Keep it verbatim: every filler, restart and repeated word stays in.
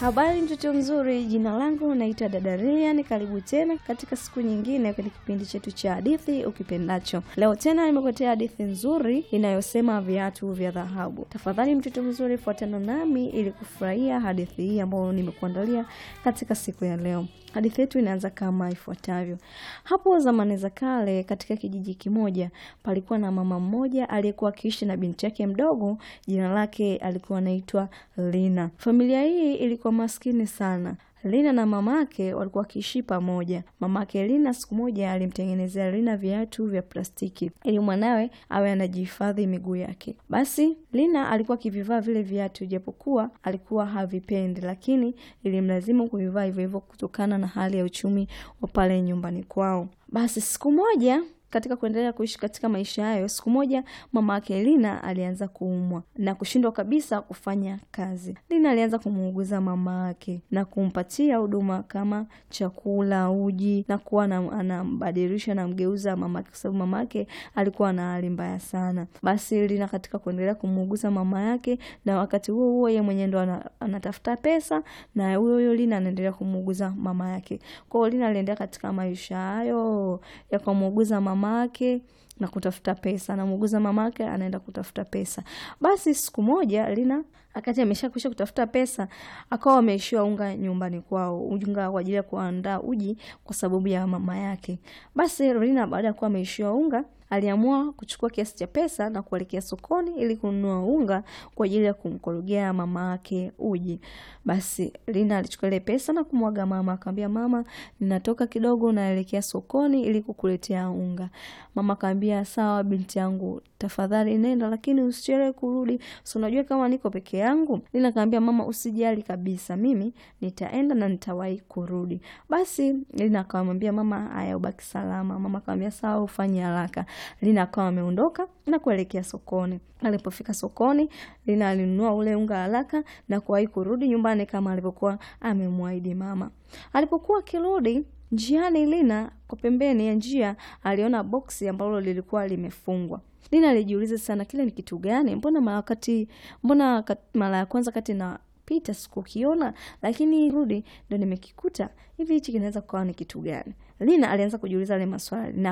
Habari mtoto mzuri, jina langu naitwa Dada Lilian. Karibu tena katika siku nyingine kwenye kipindi chetu cha hadithi ukipendacho. Leo tena nimekuletea hadithi nzuri inayosema viatu vya dhahabu. Tafadhali mtoto mzuri, fuatana nami ili kufurahia hadithi hii ambayo nimekuandalia katika siku ya leo. Hadithi yetu inaanza kama ifuatavyo. Hapo zamani za kale, katika kijiji kimoja, palikuwa na mama mmoja aliyekuwa akiishi na binti yake mdogo. Jina lake alikuwa anaitwa Lina. Familia hii ilikuwa maskini sana. Lina na mamake walikuwa wakiishi pamoja. Mamake Lina siku moja alimtengenezea Lina viatu vya plastiki ili mwanawe awe anajihifadhi miguu yake. Basi Lina alikuwa akivivaa vile viatu japokuwa alikuwa havipendi, lakini ilimlazimu kuvivaa hivyo hivyo kutokana na hali ya uchumi wa pale nyumbani kwao. Basi siku moja katika kuendelea kuishi katika maisha hayo, siku moja mama yake Lina alianza kuumwa na kushindwa kabisa kufanya kazi. Lina alianza kumuuguza mama yake na kumpatia huduma kama chakula, uji, na kuwa anambadilisha na mgeuza mama yake kwa sababu mama yake alikuwa na hali mbaya sana. Basi Lina katika kuendelea kumuuguza mama yake, na wakati huo huo yeye mwenyewe ndo anatafuta pesa, na huyo huyo Lina anaendelea kumuuguza mama yake. Kwa hiyo Lina aliendelea katika maisha hayo ya kumuuguza mama yake na kutafuta pesa, na muuguza mamake anaenda kutafuta pesa. Basi siku moja Lina akati ameshakwisha kutafuta pesa, akawa ameishiwa unga nyumbani kwao, unga kwa ajili ya kuandaa uji kwa sababu ya mama yake. Basi Lina baada ya kuwa ameishiwa unga, aliamua kuchukua kiasi cha pesa na kuelekea sokoni ili kununua unga kwa ajili ya kumkorogea mama yake uji. Basi Lina alichukua ile pesa na kumwaga mama, akamwambia, mama, ninatoka kidogo naelekea sokoni ili kukuletea unga. Mama akamwambia, sawa binti yangu, tafadhali nenda, lakini usichelewe kurudi. So unajua kama niko peke yangu. Lina akamwambia, mama, usijali kabisa, mimi nitaenda na nitawahi kurudi. Basi Lina akamwambia mama, haya ubaki salama. Mama akamwambia, sawa, ufanye haraka. Lina akawa ameondoka na kuelekea sokoni. Alipofika sokoni, Lina alinunua ule unga haraka na kuwahi kurudi nyumbani kama alivyokuwa amemwaahidi mama. Alipokuwa akirudi njiani, Lina kwa pembeni ya njia aliona boksi ambalo lilikuwa limefungwa. Lina alijiuliza sana, kile ni kitu gani? Mbona mara wakati mbona mara ya kwanza kati na pita sikukiona, lakini rudi ndo nimekikuta. Hivi hichi kinaweza kuwa ni kitu gani? Lina alianza kujiuliza ile maswali.